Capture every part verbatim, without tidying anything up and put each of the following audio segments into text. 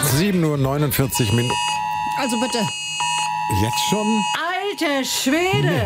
sieben Uhr neunundvierzig Minuten. Also bitte. Jetzt schon? Alter Schwede!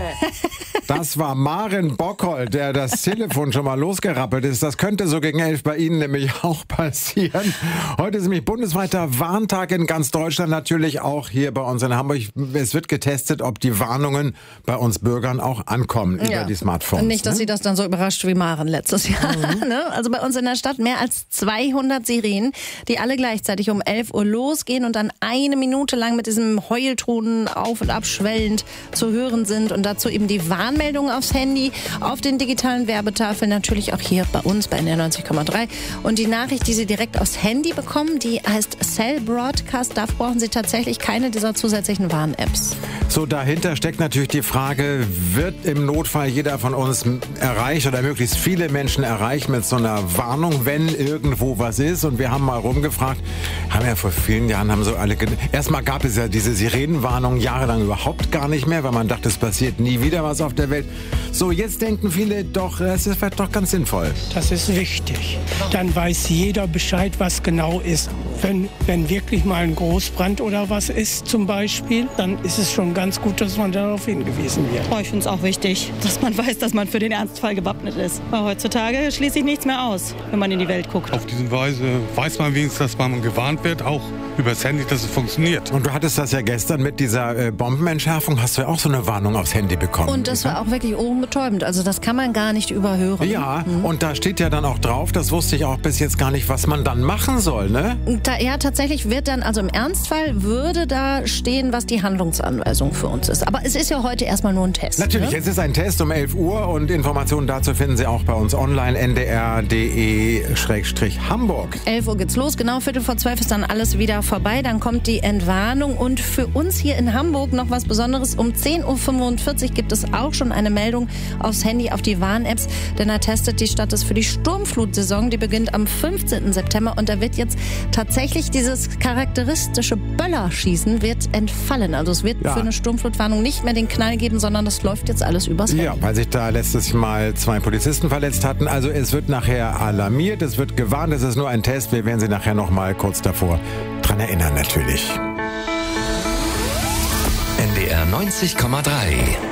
Das war Maren Bockhold, der das Telefon schon mal losgerappelt ist. Das könnte so gegen elf bei Ihnen nämlich auch passieren. Heute ist nämlich bundesweiter Warntag in ganz Deutschland, natürlich auch hier bei uns in Hamburg. Es wird getestet, ob die Warnungen bei uns Bürgern auch ankommen Ja. über die Smartphones. Nicht, dass ne? sie das dann so überrascht wie Maren letztes Jahr. Mhm. ne? Also bei uns in der Stadt mehr als zweihundert Sirenen, die alle gleichzeitig um elf Uhr losgehen und dann eine Minute lang mit diesem Heulton auf und ab schwellend zu hören sind. Und dazu eben die Warnmeldungen aufs Handy, auf den digitalen Werbetafeln, natürlich auch hier bei uns bei N D R neunzig Komma drei. Und die Nachricht, die Sie direkt aufs Handy bekommen, die heißt Cell Broadcast. Da brauchen Sie tatsächlich keine dieser zusätzlichen Warn-Apps. So, dahinter steckt natürlich die Frage, wird im Notfall jeder von uns erreicht oder möglichst viele Menschen erreicht mit so einer Warnung, wenn irgendwo was ist? Und wir haben mal rumgefragt, haben ja vor vielen Jahren, haben so alle, erstmal gab es ja diese Sirenenwarnung jahrelang überhaupt gar nicht mehr, weil man dachte, es passiert nie wieder was auf der Welt. So, jetzt denken viele doch, das ist vielleicht doch ganz sinnvoll. Das ist wichtig. Dann weiß jeder Bescheid, was genau ist. Wenn, wenn wirklich mal ein Großbrand oder was ist zum Beispiel, dann ist es schon ganz gut, dass man darauf hingewiesen wird. Oh, ich finde es auch wichtig, dass man weiß, dass man für den Ernstfall gewappnet ist. Weil heutzutage schließe ich nichts mehr aus, wenn man in die Welt guckt. Auf diese Weise weiß man wenigstens, dass man gewarnt wird, auch übers Handy, dass es funktioniert. Und du hattest das ja gestern mit dieser äh, Bombenentschärfung, hast du ja auch so eine Warnung aufs Handy bekommen. Und das war auch wirklich ohrenbetäubend. Also das kann man gar nicht überhören. Ja, mhm. Und da steht ja dann auch drauf, das wusste ich auch bis jetzt gar nicht, was man dann machen soll, ne? Da, ja, tatsächlich wird dann, also im Ernstfall würde da stehen, was die Handlungsanweisung für uns ist. Aber es ist ja heute erstmal nur ein Test. Natürlich, ne? es ist ein Test um elf Uhr und Informationen dazu finden Sie auch bei uns online, n d r punkt d e slash hamburg. elf Uhr geht's los, genau Viertel vor zwölf ist dann alles wieder vorbei. Dann kommt die Entwarnung und für uns hier in Hamburg noch was Besonderes. Um zehn Uhr fünfundvierzig gibt es auch schon eine Meldung aufs Handy, auf die Warn-Apps, denn da testet die Stadt es für die Sturmflutsaison. Die beginnt am fünfzehnten September und da wird jetzt tatsächlich dieses charakteristische Böllerschießen wird entfallen. Also es wird Ja. für eine Sturmflutwarnung nicht mehr den Knall geben, sondern das läuft jetzt alles übers Handy. Ja, weil sich da letztes Mal zwei Polizisten verletzt hatten. Also es wird nachher alarmiert, es wird gewarnt, es ist nur ein Test. Wir werden Sie nachher noch mal kurz davor dran erinnern natürlich. N D R neunzig Komma drei